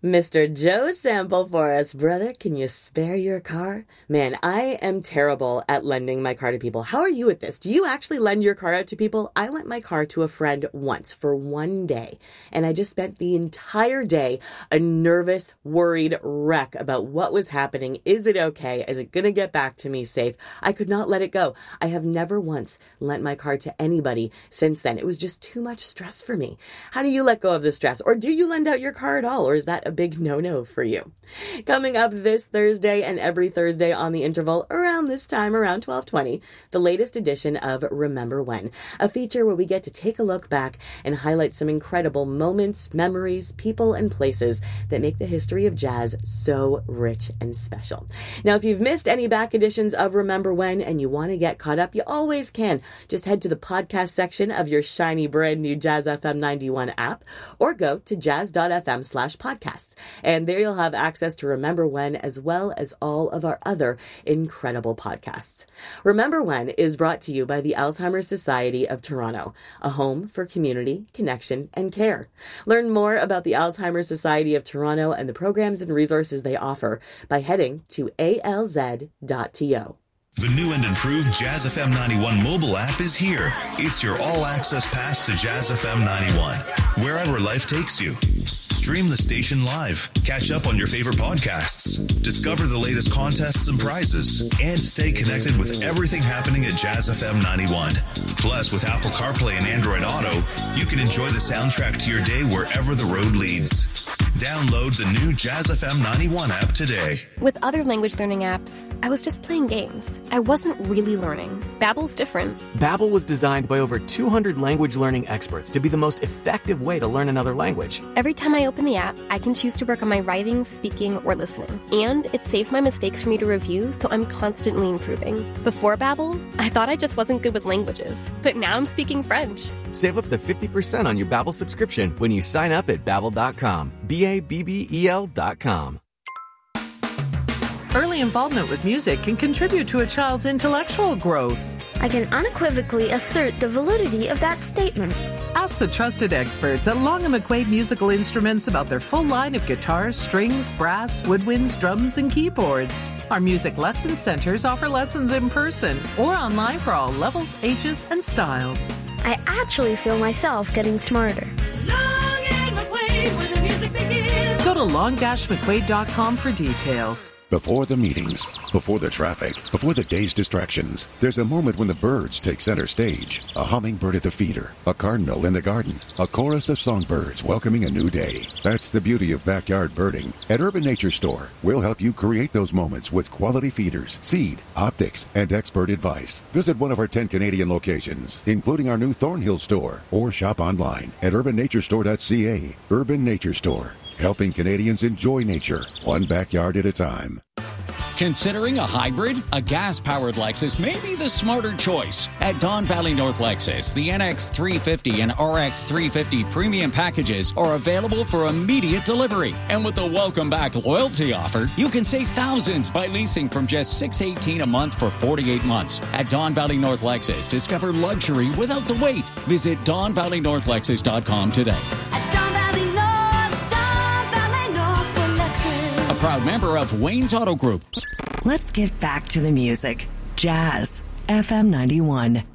Mr. Joe Sample for us. Brother, can you spare your car? Man, I am terrible at lending my car to people. How are you at this? Do you actually lend your car out to people? I lent my car to a friend once for one day, and I just spent the entire day a nervous, worried wreck about what was happening. Is it okay? Is it going to get back to me safe? I could not let it go. I have never once lent my car to anybody since then. It was just too much stress for me. How do you let go of the stress? Or do you lend out your car at all? Or is that a big no-no for you? Coming up this Thursday and every Thursday on the interval around this time, around 12:20, the latest edition of Remember When, a feature where we get to take a look back and highlight some incredible moments, memories, people, and places that make the history of jazz so rich and special. Now, if you've missed any back editions of Remember When and you want to get caught up, you always can. Just head to the podcast section of your shiny brand new Jazz FM 91 app or go to jazz.fm/podcasts. And there you'll have access to Remember When as well as all of our other incredible podcasts. Remember When is brought to you by the Alzheimer's Society of Toronto, a home for community, connection, and care. Learn more about the Alzheimer's Society of Toronto and the programs and resources they offer by heading to alz.to. The new and improved Jazz FM 91 mobile app is here. It's your all-access pass to Jazz FM 91, wherever life takes you. Stream the station live, catch up on your favorite podcasts, discover the latest contests and prizes, and stay connected with everything happening at Jazz FM 91. Plus, with Apple CarPlay and Android Auto, you can enjoy the soundtrack to your day wherever the road leads. Download the new Jazz FM 91 app today. With other language learning apps, I was just playing games. I wasn't really learning. Babbel's different. Babbel was designed by over 200 language learning experts to be the most effective way to learn another language. Every time I open the app, I can choose to work on my writing, speaking, or listening. And it saves my mistakes for me to review, so I'm constantly improving. Before Babbel, I thought I just wasn't good with languages. But now I'm speaking French. Save up to 50% on your Babbel subscription when you sign up at Babbel.com. BABBEL.com. Early involvement with music can contribute to a child's intellectual growth. I can unequivocally assert the validity of that statement. Ask the trusted experts at Long & McQuaid Musical Instruments about their full line of guitars, strings, brass, woodwinds, drums, and keyboards. Our music lesson centers offer lessons in person or online for all levels, ages, and styles. I actually feel myself getting smarter. Long and McQuaid, where the music begins. Go to long-mcquaid.com for details. Before the meetings, before the traffic, before the day's distractions, there's a moment when the birds take center stage. A hummingbird at the feeder, a cardinal in the garden, a chorus of songbirds welcoming a new day. That's the beauty of backyard birding. At Urban Nature Store, we'll help you create those moments with quality feeders, seed, optics, and expert advice. Visit one of our 10 Canadian locations, including our new Thornhill store, or shop online at urbannaturestore.ca. Urban Nature Store, helping Canadians enjoy nature, one backyard at a time. Considering a hybrid? A gas-powered Lexus may be the smarter choice. At Don Valley North Lexus, the NX 350 and RX 350 premium packages are available for immediate delivery. And with the Welcome Back loyalty offer, you can save thousands by leasing from just $618 a month for 48 months. At Don Valley North Lexus, discover luxury without the wait. Visit DonValleyNorthLexus.com today. At Don Valley North for Lexus. A proud member of Wayne's Auto Group. Let's get back to the music. Jazz FM 91.